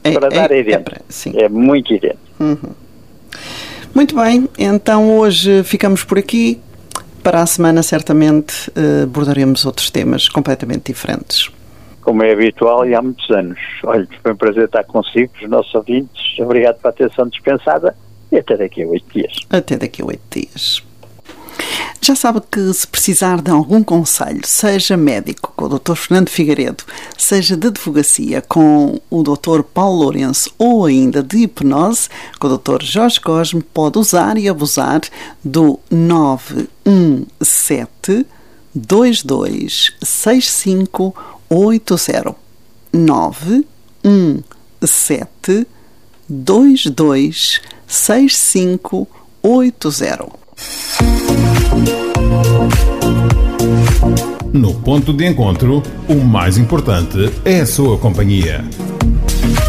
para dar é idêntico. É muito idêntico. Muito bem, então hoje ficamos por aqui. Para a semana, certamente, abordaremos outros temas completamente diferentes. Como é habitual e há muitos anos. Olha, foi um prazer estar consigo, os nossos ouvintes. Obrigado pela atenção dispensada e até daqui a 8 dias. Até daqui a 8 dias. Já sabe que se precisar de algum conselho, seja médico com o Dr. Fernando Figueiredo, seja de advocacia com o Dr. Paulo Lourenço ou ainda de hipnose com o Dr. Jorge Cosme, pode usar e abusar do 917 226580. 917 226580. No ponto de encontro, o mais importante é a sua companhia.